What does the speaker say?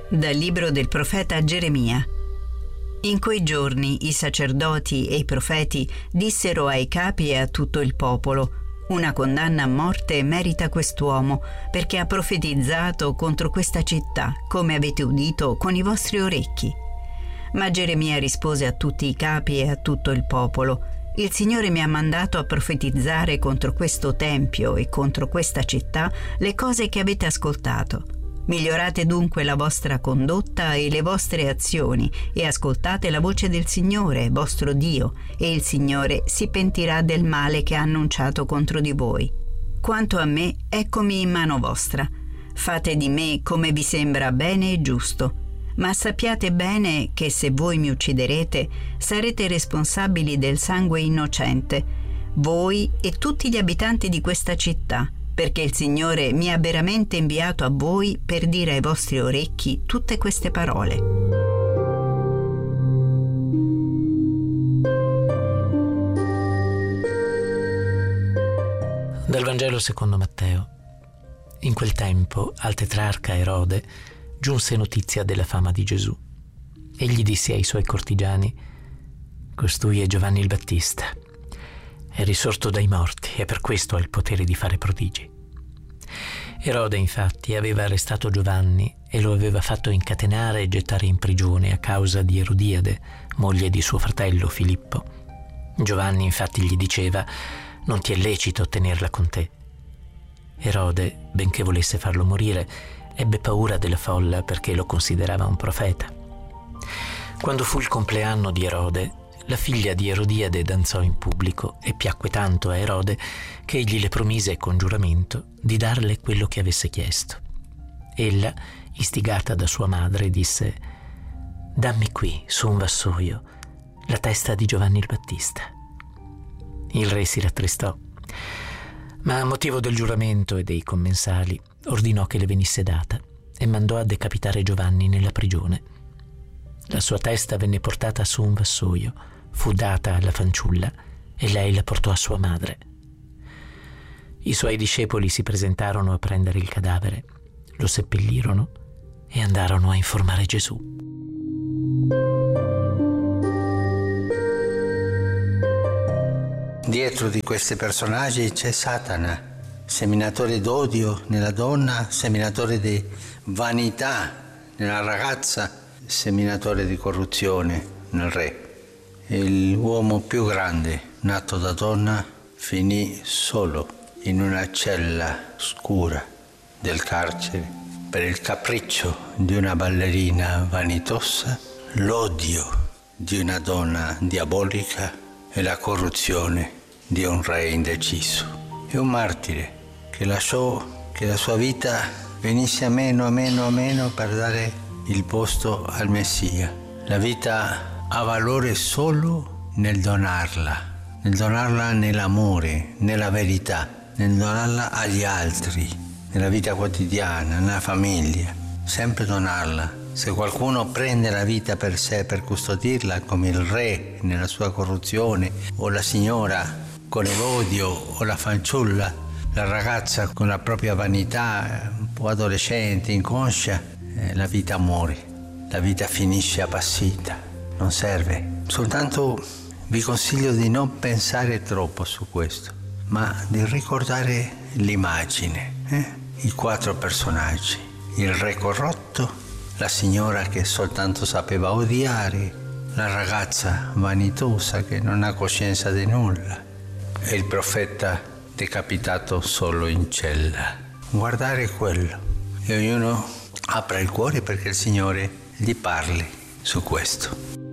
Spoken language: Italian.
Dal libro del profeta Geremia. In quei giorni i sacerdoti e i profeti dissero ai capi e a tutto il popolo: una condanna a morte merita quest'uomo, perché ha profetizzato contro questa città, come avete udito con i vostri orecchi. Ma Geremia rispose a tutti i capi e a tutto il popolo: il Signore mi ha mandato a profetizzare contro questo tempio e contro questa città le cose che avete ascoltato. Migliorate dunque la vostra condotta e le vostre azioni e ascoltate la voce del Signore, vostro Dio, e il Signore si pentirà del male che ha annunciato contro di voi. Quanto a me, eccomi in mano vostra. Fate di me come vi sembra bene e giusto. Ma sappiate bene che se voi mi ucciderete, sarete responsabili del sangue innocente, voi e tutti gli abitanti di questa città, perché il Signore mi ha veramente inviato a voi per dire ai vostri orecchi tutte queste parole. Dal Vangelo secondo Matteo. In quel tempo al tetrarca Erode giunse notizia della fama di Gesù. Egli disse ai suoi cortigiani: costui è Giovanni il Battista. È risorto dai morti e per questo ha il potere di fare prodigi. Erode infatti aveva arrestato Giovanni e lo aveva fatto incatenare e gettare in prigione a causa di Erodiade, moglie di suo fratello Filippo. Giovanni infatti gli diceva: non ti è lecito tenerla con te. Erode, benché volesse farlo morire, ebbe paura della folla perché lo considerava un profeta. Quando fu il compleanno di Erode, la figlia di Erodiade danzò in pubblico e piacque tanto a Erode che egli le promise con giuramento di darle quello che avesse chiesto. Ella, istigata da sua madre, disse: dammi qui, su un vassoio, la testa di Giovanni il Battista. Il re si rattristò, ma a motivo del giuramento e dei commensali ordinò che le venisse data e mandò a decapitare Giovanni nella prigione. La sua testa venne portata su un vassoio, fu data alla fanciulla e lei la portò a sua madre. I suoi discepoli si presentarono a prendere il cadavere, lo seppellirono e andarono a informare Gesù. Dietro di questi personaggi c'è Satana, seminatore d'odio nella donna, seminatore di vanità nella ragazza, seminatore di corruzione nel re. L'uomo più grande, nato da donna, finì solo in una cella scura del carcere per il capriccio di una ballerina vanitosa, l'odio di una donna diabolica e la corruzione di un re indeciso. È un martire che lasciò che la sua vita venisse a meno per dare il posto al Messia. La vita ha valore solo nel donarla nell'amore, nella verità, nel donarla agli altri, nella vita quotidiana, nella famiglia, sempre donarla. Se qualcuno prende la vita per sé, per custodirla, come il re nella sua corruzione, o la signora con l'odio, o la fanciulla, la ragazza con la propria vanità, un po' adolescente, inconscia, la vita muore, la vita finisce appassita, non serve. Soltanto vi consiglio di non pensare troppo su questo, ma di ricordare l'immagine, i 4 personaggi: il re corrotto, la signora che soltanto sapeva odiare, la ragazza vanitosa che non ha coscienza di nulla e il profeta decapitato solo in cella. Guardare quello e ognuno apra il cuore perché il Signore gli parli su questo.